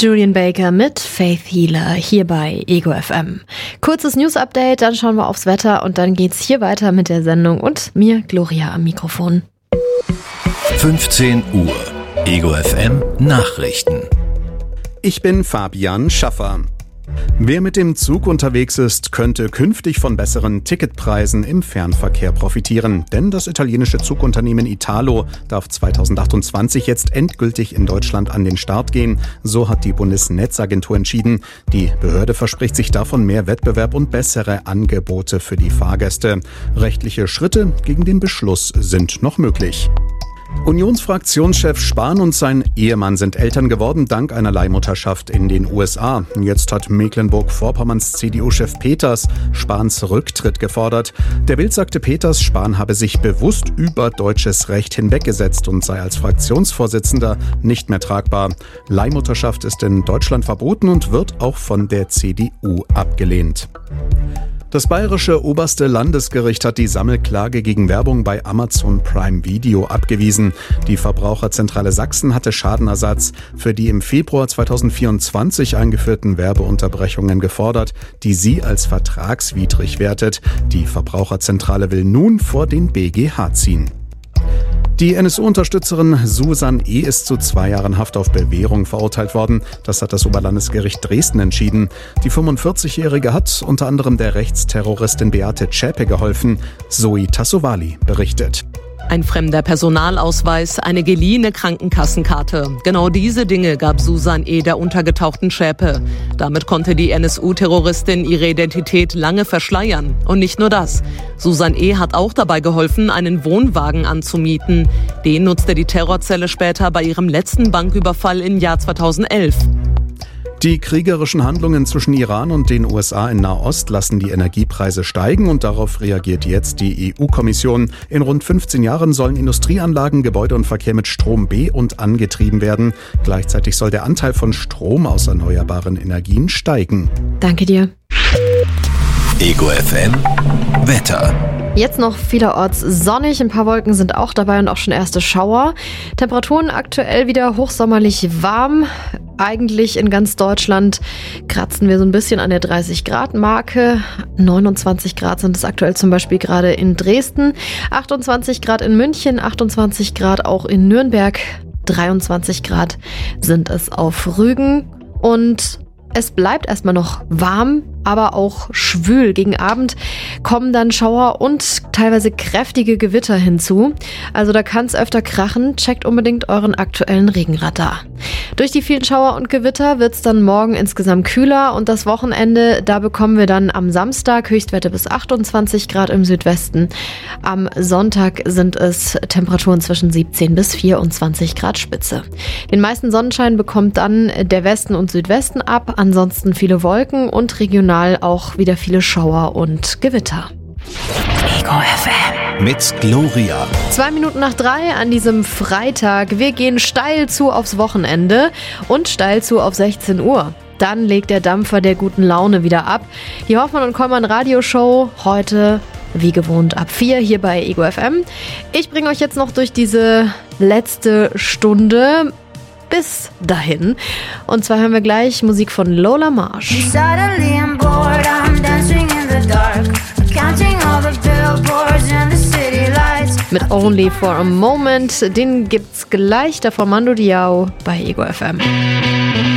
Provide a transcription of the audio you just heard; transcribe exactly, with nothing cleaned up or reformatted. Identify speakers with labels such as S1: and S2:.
S1: Julian Baker mit Faith Healer hier bei Ego F M. Kurzes News-Update, dann schauen wir aufs Wetter und dann geht's hier weiter mit der Sendung und mir, Gloria, am Mikrofon.
S2: fünfzehn Uhr, Ego F M Nachrichten.
S3: Ich bin Fabian Schaffer. Wer mit dem Zug unterwegs ist, könnte künftig von besseren Ticketpreisen im Fernverkehr profitieren. Denn das italienische Zugunternehmen Italo darf zweitausendachtundzwanzig jetzt endgültig in Deutschland an den Start gehen. So hat die Bundesnetzagentur entschieden. Die Behörde verspricht sich davon mehr Wettbewerb und bessere Angebote für die Fahrgäste. Rechtliche Schritte gegen den Beschluss sind noch möglich. Unionsfraktionschef Spahn und sein Ehemann sind Eltern geworden dank einer Leihmutterschaft in den U S A. Jetzt hat Mecklenburg-Vorpommerns C D U-Chef Peters Spahns Rücktritt gefordert. Der Bild sagte Peters, Spahn habe sich bewusst über deutsches Recht hinweggesetzt und sei als Fraktionsvorsitzender nicht mehr tragbar. Leihmutterschaft ist in Deutschland verboten und wird auch von der C D U abgelehnt. Das bayerische oberste Landesgericht hat die Sammelklage gegen Werbung bei Amazon Prime Video abgewiesen. Die Verbraucherzentrale Sachsen hatte Schadenersatz für die im Februar zweitausendvierundzwanzig eingeführten Werbeunterbrechungen gefordert, die sie als vertragswidrig wertet. Die Verbraucherzentrale will nun vor den B G H ziehen. Die N S U-Unterstützerin Susan E. ist zu zwei Jahren Haft auf Bewährung verurteilt worden. Das hat das Oberlandesgericht Dresden entschieden. Die fünfundvierzigjährige hat unter anderem der Rechtsterroristin Beate Zschäpe geholfen. Zoe Tassovali berichtet.
S4: Ein fremder Personalausweis, eine geliehene Krankenkassenkarte. Genau diese Dinge gab Susan E. der untergetauchten Zschäpe. Damit konnte die N S U-Terroristin ihre Identität lange verschleiern. Und nicht nur das. Susan E. hat auch dabei geholfen, einen Wohnwagen anzumieten. Den nutzte die Terrorzelle später bei ihrem letzten Banküberfall im Jahr zweitausendelf.
S3: Die kriegerischen Handlungen zwischen Iran und den U S A in Nahost lassen die Energiepreise steigen und darauf reagiert jetzt die E U-Kommission. In rund fünfzehn Jahren sollen Industrieanlagen, Gebäude und Verkehr mit Strom be- und angetrieben werden. Gleichzeitig soll der Anteil von Strom aus erneuerbaren Energien steigen.
S1: Danke dir.
S2: Ego F M Wetter.
S1: Jetzt noch vielerorts sonnig, ein paar Wolken sind auch dabei und auch schon erste Schauer. Temperaturen aktuell wieder hochsommerlich warm. Eigentlich in ganz Deutschland kratzen wir so ein bisschen an der dreißig Grad Marke. neunundzwanzig Grad sind es aktuell zum Beispiel gerade in Dresden. achtundzwanzig Grad in München, achtundzwanzig Grad auch in Nürnberg. dreiundzwanzig Grad sind es auf Rügen. Und es bleibt erstmal noch warm, aber auch schwül. Gegen Abend kommen dann Schauer und teilweise kräftige Gewitter hinzu. Also da kann es öfter krachen. Checkt unbedingt euren aktuellen Regenradar. Durch die vielen Schauer und Gewitter wird es dann morgen insgesamt kühler und das Wochenende, da bekommen wir dann am Samstag Höchstwerte bis achtundzwanzig Grad im Südwesten. Am Sonntag sind es Temperaturen zwischen siebzehn bis vierundzwanzig Grad Spitze. Den meisten Sonnenschein bekommt dann der Westen und Südwesten ab, ansonsten viele Wolken und regional auch wieder viele Schauer und Gewitter.
S2: Ego F M mit Gloria.
S1: Zwei Minuten nach drei an diesem Freitag. Wir gehen steil zu aufs Wochenende und steil zu auf sechzehn Uhr. Dann legt der Dampfer der guten Laune wieder ab. Die Hoffmann und Kollmann Radioshow heute wie gewohnt ab vier hier bei Ego F M. Ich bringe euch jetzt noch durch diese letzte Stunde bis dahin. Und zwar hören wir gleich Musik von Lola Marsh. Mit Only for a Moment. Den gibt's gleich davor Mando Diao bei Ego F M.